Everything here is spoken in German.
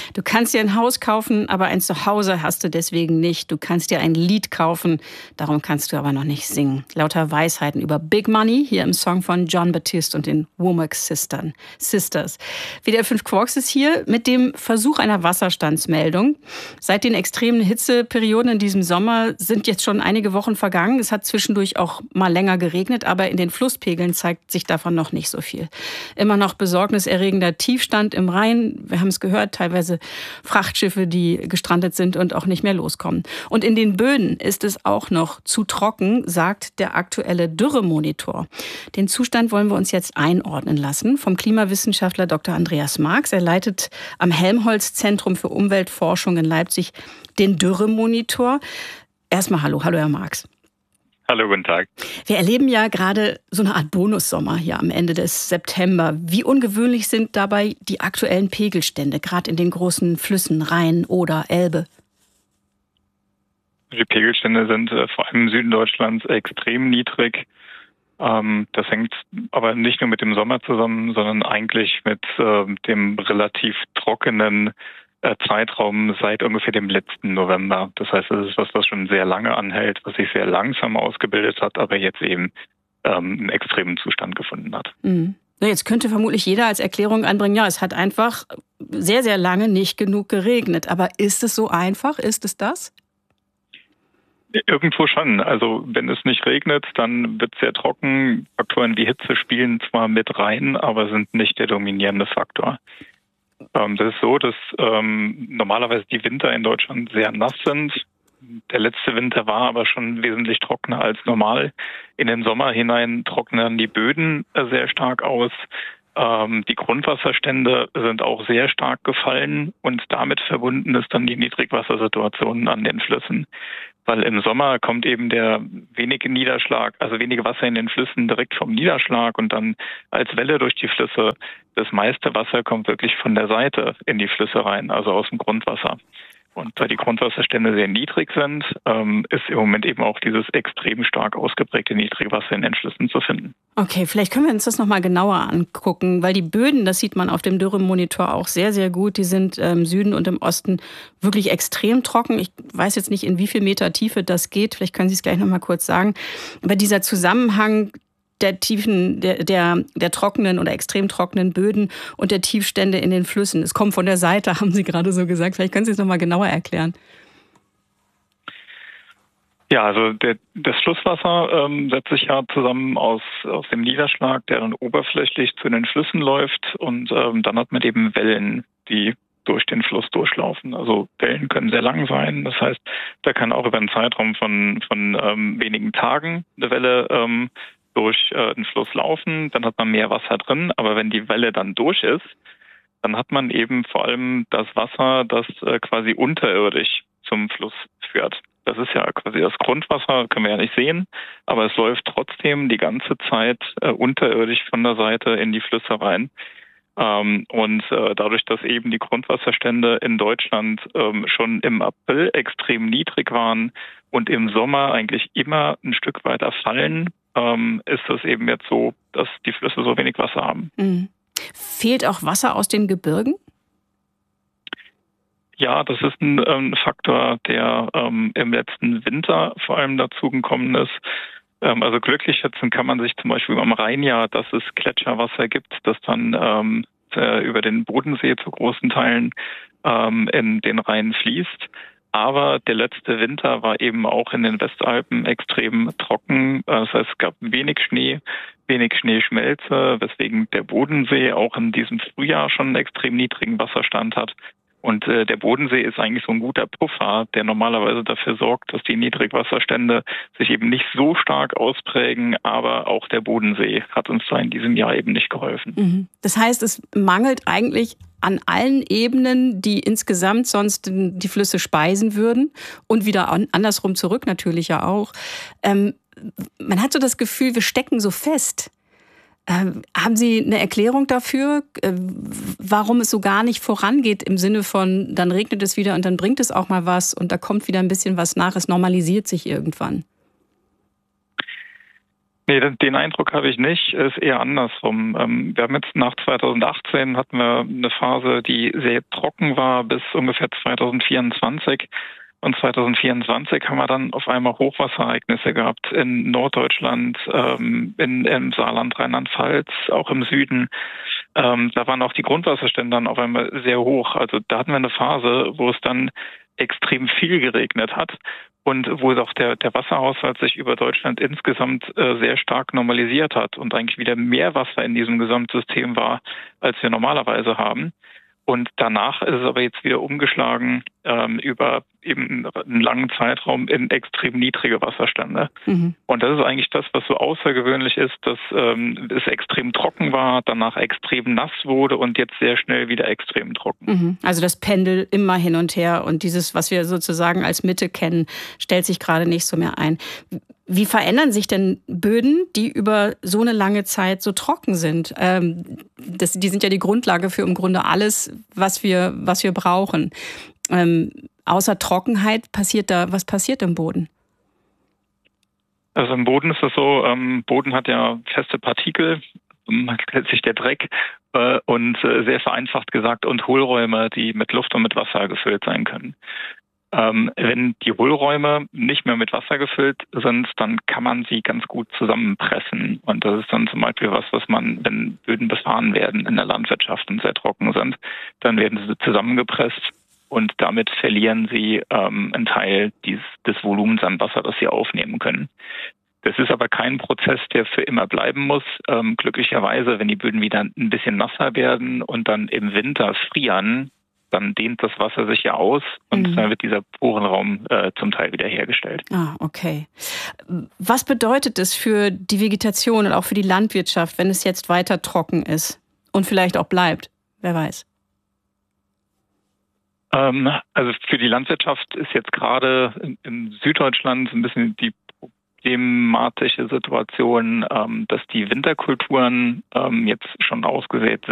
Du kannst dir ein Haus kaufen, aber ein Zuhause hast du deswegen nicht. Du kannst dir ein Lied kaufen, darum kannst du aber noch nicht singen. Lauter Weisheiten über Big Money hier im Song von Jon Batiste und den Womack Sisters. WDR 5 Quarks ist hier mit dem Versuch einer Wasserstandsmeldung. Seit den extremen Hitzeperioden in diesem Sommer sind jetzt schon einige Wochen vergangen. Es hat zwischendurch auch mal länger geregnet, aber in den Flusspegeln zeigt sich davon noch nicht so viel. Immer noch besorgniserregender Tiefstand im Rhein. Wir haben es gehört, teilweise Frachtschiffe, die gestrandet sind und auch nicht mehr loskommen. Und in den Böden ist es auch noch zu trocken, sagt der aktuelle Dürremonitor. Den Zustand wollen wir uns jetzt einordnen lassen vom Klimawissenschaftler Dr. Andreas Marx. Er leitet am Helmholtz-Zentrum für Umweltforschung in Leipzig den Dürremonitor. Erstmal hallo Herr Marx. Hallo, guten Tag. Wir erleben ja gerade so eine Art Bonussommer hier am Ende des September. Wie ungewöhnlich sind dabei die aktuellen Pegelstände, gerade in den großen Flüssen Rhein, Oder, Elbe? Die Pegelstände sind vor allem im Süden Deutschlands extrem niedrig. Das hängt aber nicht nur mit dem Sommer zusammen, sondern eigentlich mit dem relativ trockenen Zeitraum seit ungefähr dem letzten November. Das heißt, es ist was schon sehr lange anhält, was sich sehr langsam ausgebildet hat, aber jetzt eben einen extremen Zustand gefunden hat. Mhm. Jetzt könnte vermutlich jeder als Erklärung anbringen, ja, es hat einfach sehr, sehr lange nicht genug geregnet. Aber ist es so einfach? Ist es das? Irgendwo schon. Also wenn es nicht regnet, dann wird es sehr trocken. Faktoren wie Hitze spielen zwar mit rein, aber sind nicht der dominierende Faktor. Das ist so, dass normalerweise die Winter in Deutschland sehr nass sind. Der letzte Winter war aber schon wesentlich trockener als normal. In den Sommer hinein trocknen die Böden sehr stark aus. Die Grundwasserstände sind auch sehr stark gefallen und damit verbunden ist dann die Niedrigwassersituation an den Flüssen. Weil im Sommer kommt eben der wenige Niederschlag, also wenige Wasser in den Flüssen direkt vom Niederschlag und dann als Welle durch die Flüsse. Das meiste Wasser kommt wirklich von der Seite in die Flüsse rein, also aus dem Grundwasser. Und da die Grundwasserstände sehr niedrig sind, ist im Moment eben auch dieses extrem stark ausgeprägte Niedrigwasser in den Flüssen zu finden. Okay, vielleicht können wir uns das nochmal genauer angucken, weil die Böden, das sieht man auf dem Dürremonitor auch sehr, sehr gut, die sind im Süden und im Osten wirklich extrem trocken. Ich weiß jetzt nicht, in wie viel Meter Tiefe das geht, vielleicht können Sie es gleich nochmal kurz sagen. Aber dieser Zusammenhang der Tiefen, der trockenen oder extrem trockenen Böden und der Tiefstände in den Flüssen. Es kommt von der Seite, haben Sie gerade so gesagt. Vielleicht können Sie es noch mal genauer erklären. Ja, also das Flusswasser setzt sich ja zusammen aus dem Niederschlag, der dann oberflächlich zu den Flüssen läuft und dann hat man eben Wellen, die durch den Fluss durchlaufen. Also Wellen können sehr lang sein. Das heißt, da kann auch über einen Zeitraum von wenigen Tagen eine Welle durch den Fluss laufen, dann hat man mehr Wasser drin, aber wenn die Welle dann durch ist, dann hat man eben vor allem das Wasser, das quasi unterirdisch zum Fluss führt. Das ist ja quasi das Grundwasser, können wir ja nicht sehen, aber es läuft trotzdem die ganze Zeit unterirdisch von der Seite in die Flüsse rein. Und dadurch, dass eben die Grundwasserstände in Deutschland schon im April extrem niedrig waren und im Sommer eigentlich immer ein Stück weiter fallen, ist es eben jetzt so, dass die Flüsse so wenig Wasser haben. Mhm. Fehlt auch Wasser aus den Gebirgen? Ja, das ist ein Faktor, der im letzten Winter vor allem dazugekommen ist. Also glücklich schätzen kann man sich zum Beispiel am Rhein ja, dass es Gletscherwasser gibt, das dann über den Bodensee zu großen Teilen in den Rhein fließt. Aber der letzte Winter war eben auch in den Westalpen extrem trocken. Das heißt, es gab wenig Schneeschmelze, weswegen der Bodensee auch in diesem Frühjahr schon einen extrem niedrigen Wasserstand hat. Und der Bodensee ist eigentlich so ein guter Puffer, der normalerweise dafür sorgt, dass die Niedrigwasserstände sich eben nicht so stark ausprägen. Aber auch der Bodensee hat uns da in diesem Jahr eben nicht geholfen. Das heißt, es mangelt eigentlich an allen Ebenen, die insgesamt sonst die Flüsse speisen würden und wieder andersrum zurück natürlich ja auch. Man hat so das Gefühl, wir stecken so fest. Haben Sie eine Erklärung dafür, warum es so gar nicht vorangeht im Sinne von, dann regnet es wieder und dann bringt es auch mal was und da kommt wieder ein bisschen was nach, es normalisiert sich irgendwann? Nee, den Eindruck habe ich nicht. Es ist eher andersrum. Wir haben jetzt nach 2018 hatten wir eine Phase, die sehr trocken war bis ungefähr 2024. Und 2024 haben wir dann auf einmal Hochwasserereignisse gehabt in Norddeutschland, im Saarland, Rheinland-Pfalz, auch im Süden. Da waren auch die Grundwasserstände dann auf einmal sehr hoch. Also da hatten wir eine Phase, wo es dann extrem viel geregnet hat und wo auch der Wasserhaushalt sich über Deutschland insgesamt sehr stark normalisiert hat und eigentlich wieder mehr Wasser in diesem Gesamtsystem war, als wir normalerweise haben. Und danach ist es aber jetzt wieder umgeschlagen über eben einen langen Zeitraum in extrem niedrige Wasserstände. Mhm. Und das ist eigentlich das, was so außergewöhnlich ist, dass es extrem trocken war, danach extrem nass wurde und jetzt sehr schnell wieder extrem trocken. Mhm. Also das Pendel immer hin und her und dieses, was wir sozusagen als Mitte kennen, stellt sich gerade nicht so mehr ein. Wie verändern sich denn Böden, die über so eine lange Zeit so trocken sind? Die sind ja die Grundlage für im Grunde alles, was wir brauchen. Außer Trockenheit was passiert im Boden? Also im Boden ist es so, Boden hat ja feste Partikel, letztlich der Dreck und sehr vereinfacht gesagt und Hohlräume, die mit Luft und mit Wasser gefüllt sein können. Wenn die Hohlräume nicht mehr mit Wasser gefüllt sind, dann kann man sie ganz gut zusammenpressen. Und das ist dann zum Beispiel was man, wenn Böden befahren werden in der Landwirtschaft und sehr trocken sind, dann werden sie zusammengepresst und damit verlieren sie einen Teil des Volumens an Wasser, das sie aufnehmen können. Das ist aber kein Prozess, der für immer bleiben muss. Glücklicherweise, wenn die Böden wieder ein bisschen nasser werden und dann im Winter frieren, dann dehnt das Wasser sich ja aus und dann wird dieser Porenraum zum Teil wieder hergestellt. Ah, okay. Was bedeutet es für die Vegetation und auch für die Landwirtschaft, wenn es jetzt weiter trocken ist und vielleicht auch bleibt? Wer weiß. Also für die Landwirtschaft ist jetzt gerade in Süddeutschland ein bisschen die problematische Situation, dass die Winterkulturen jetzt schon ausgesät